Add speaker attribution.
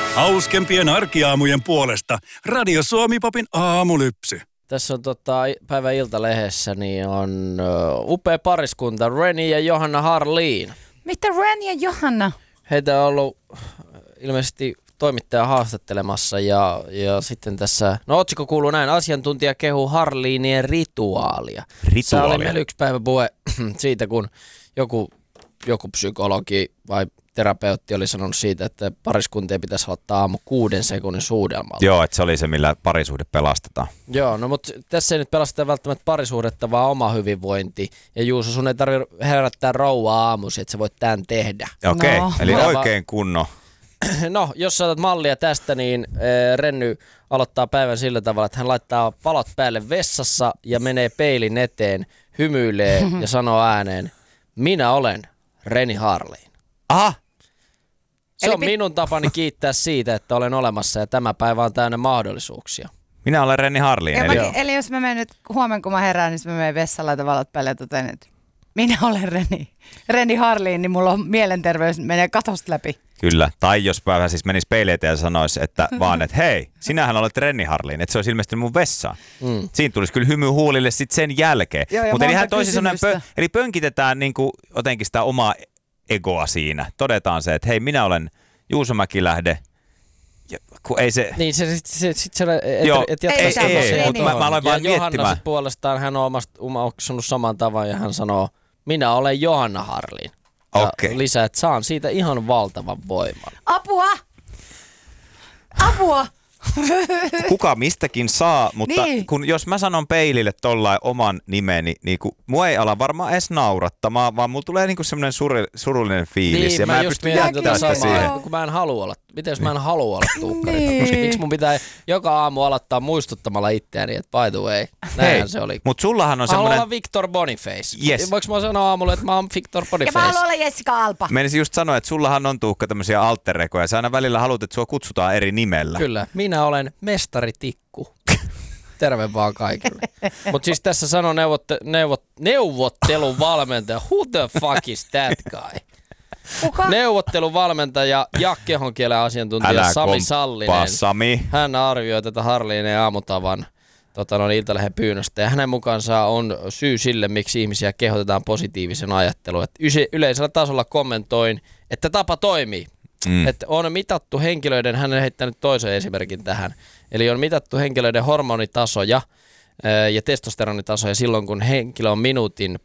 Speaker 1: Hauskempien arkiaamujen puolesta Radio Suomi-popin aamulypsy.
Speaker 2: Tässä on päivän Iltalehdessä niin on upea pariskunta, Reni ja Johanna Harlin.
Speaker 3: Mitä Reni ja Johanna?
Speaker 2: Heitä on ollut ilmeisesti toimittaja haastattelemassa ja sitten tässä, otsikko kuuluu näin, asiantuntija kehuu Harlinien rituaalia. Se oli meillä yksi päivä puhe siitä, kun joku psykologi vai terapeutti oli sanonut siitä, että pariskuntien pitäisi aloittaa aamu 6 sekunnin suudelmalla.
Speaker 4: Joo, että se oli se, millä parisuhde pelastetaan.
Speaker 2: Joo, no mutta tässä ei nyt pelasteta välttämättä parisuhdetta, vaan oma hyvinvointi. Ja Juuso, sun ei tarvitse herättää rouvaa aamuisin, että sä voit tämän tehdä.
Speaker 4: Okei, eli oikein kunno.
Speaker 2: No, jos sä otat mallia tästä, niin Renny aloittaa päivän sillä tavalla, että hän laittaa valot päälle vessassa ja menee peilin eteen, hymyilee ja sanoo ääneen, minä olen Reni Harlin.
Speaker 4: Aha!
Speaker 2: Se on minun tapani kiittää siitä, että olen olemassa ja tämä päivä on täynnä mahdollisuuksia.
Speaker 4: Minä olen Reni Harlin.
Speaker 3: Eli jos mä menen nyt huomenna, kun mä herään, niin mä menen vessaan, laitan valot päälle ja totean, että minä olen Reni Harlin, niin mulla on mielenterveys menee katosta läpi.
Speaker 4: Kyllä, tai jos päivä siis menisi peiliin ja sanoisi, että vaan, että hei, sinähän olet Reni Harlin, että se olisi ilmestynyt mun vessaan. Siinä tulisi kyllä hymy huulille sitten sen jälkeen. Mutta eli toisin sanoen, eli pönkitetään niin kuin jotenkin sitä omaa egoa siinä. Todetaan se, että hei, minä olen Juuso Mäkilähde. Ja, kun ei se...
Speaker 2: Niin, se
Speaker 4: mä aloin vaan
Speaker 2: Johanna
Speaker 4: miettimään.
Speaker 2: sit puolestaan, hän on omaksunut saman tavan ja hän sanoo, minä olen Johanna Harlin.
Speaker 4: Okei.
Speaker 2: Lisää, että saan siitä ihan valtavan voiman.
Speaker 3: Apua!
Speaker 4: Kuka mistäkin saa, mutta
Speaker 3: niin.
Speaker 4: jos mä sanon peilille tollain oman nimeni, niin mua ei ala varmaan edes naurattamaan, vaan mulla tulee niinku semmoinen surullinen fiilis.
Speaker 2: Niin,
Speaker 4: ja mä en pysty jättämään sitä siihen.
Speaker 2: Kun mä en halua olla. Miten jos mä en halua olla tuukkari? Miksi mun pitää joka aamu aloittaa muistuttamalla itseäni, että by the way, näinhän se oli.
Speaker 4: Mut sullahan on
Speaker 2: semmoinen... Mä haluan
Speaker 4: semmoinen...
Speaker 2: olla Victor Boniface.
Speaker 4: Yes.
Speaker 2: Voinko mä sanoa aamulla, että mä oon Victor Boniface?
Speaker 3: Ja mä haluan olla Jessica Alba.
Speaker 4: Menisin just sanoa, että sullahan on Tuukka tämmöisiä alter-ekoja. Sä aina välillä haluat, että sua kutsutaan eri nimellä.
Speaker 2: Kyllä. Minä olen Mestari Tikku. Terve vaan kaikille. Mutta siis tässä sanoo neuvottelun valmentaja. Who the fuck is that guy?
Speaker 3: Kuka?
Speaker 2: Neuvottelun valmentaja ja kehonkielen asiantuntija Sami Sallinen.
Speaker 4: Sami.
Speaker 2: Hän arvioi tätä Harlinen aamutavan Iltalehden pyynnöstä. Ja hänen mukaansa on syy sille, miksi ihmisiä kehotetaan positiivisen ajatteluun. Yleisellä tasolla kommentoin, että tapa toimii. Että on mitattu henkilöiden, hän on heittänyt toisen esimerkin tähän, eli on mitattu henkilöiden hormonitasoja ja testosteronitasoja silloin, kun henkilö on minuutin